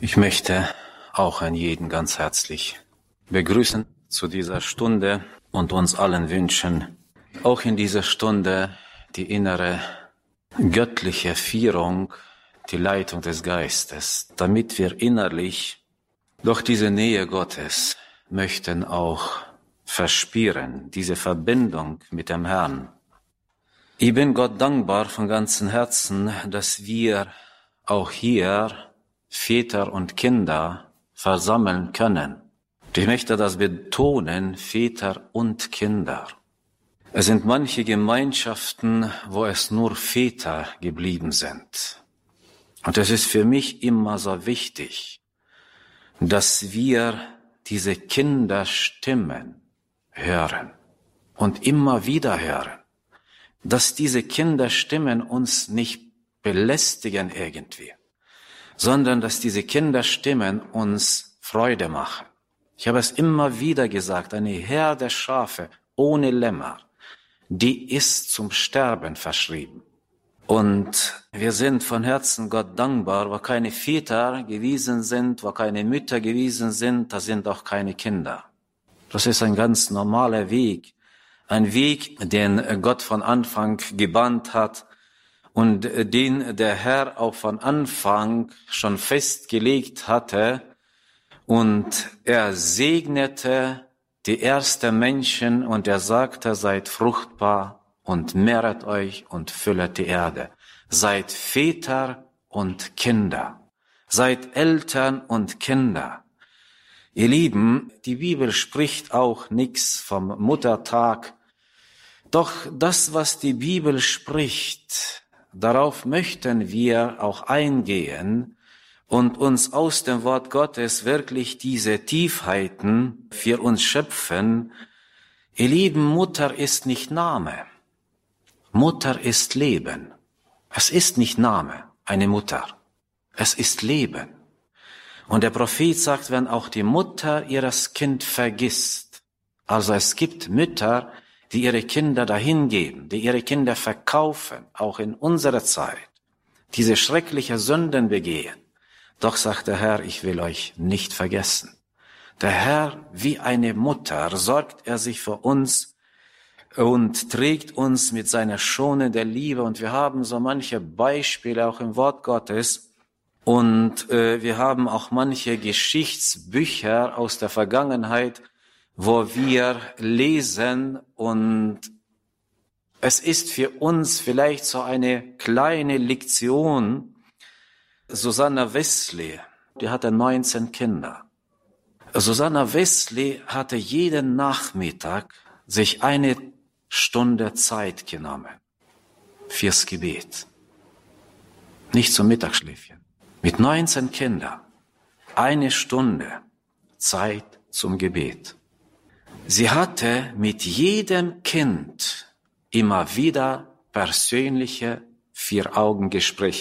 Ich möchte auch an jeden ganz herzlich begrüßen zu dieser Stunde und uns allen wünschen, auch in dieser Stunde die innere göttliche Führung, die Leitung des Geistes, damit wir innerlich durch diese Nähe Gottes möchten auch verspüren, diese Verbindung mit dem Herrn. Ich bin Gott dankbar von ganzem Herzen, dass wir auch hier Väter und Kinder versammeln können. Ich möchte das betonen, Väter und Kinder. Es sind manche Gemeinschaften, wo es nur Väter geblieben sind. Und es ist für mich immer so wichtig, dass wir diese Kinderstimmen hören und immer wieder hören, dass diese Kinderstimmen uns nicht belästigen irgendwie, sondern dass diese Kinderstimmen uns Freude machen. Ich habe es immer wieder gesagt, eine Herde Schafe ohne Lämmer, die ist zum Sterben verschrieben. Und wir sind von Herzen Gott dankbar, wo keine Väter gewesen sind, wo keine Mütter gewesen sind, da sind auch keine Kinder. Das ist ein ganz normaler Weg, ein Weg, den Gott von Anfang gebahnt hat und den der Herr auch von Anfang schon festgelegt hatte. Und er segnete die ersten Menschen und er sagte, seid fruchtbar und mehret euch und füllet die Erde. Seid Väter und Kinder. Seid Eltern und Kinder. Ihr Lieben, die Bibel spricht auch nichts vom Muttertag. Doch das, was die Bibel spricht, darauf möchten wir auch eingehen und uns aus dem Wort Gottes wirklich diese Tiefheiten für uns schöpfen. Ihr Lieben, Mutter ist nicht Name. Mutter ist Leben. Es ist nicht Name, eine Mutter. Es ist Leben. Und der Prophet sagt, wenn auch die Mutter ihres Kind vergisst. Also es gibt Mütter, die ihre Kinder dahingeben, die ihre Kinder verkaufen, auch in unserer Zeit, diese schreckliche Sünden begehen. Doch sagt der Herr, ich will euch nicht vergessen. Der Herr, wie eine Mutter, sorgt er sich für uns und trägt uns mit seiner schonenden Liebe. Und wir haben so manche Beispiele auch im Wort Gottes. Und wir haben auch manche Geschichtsbücher aus der Vergangenheit, wo wir lesen. Und es ist für uns vielleicht so eine kleine Lektion. Susanna Wesley, die hatte 19 Kinder. Susanna Wesley hatte jeden Nachmittag sich eine Stunde Zeit genommen fürs Gebet. Nicht zum Mittagsschläfchen. Mit 19 Kindern. Eine Stunde Zeit zum Gebet. Sie hatte mit jedem Kind immer wieder persönliche Vier-Augen-Gespräche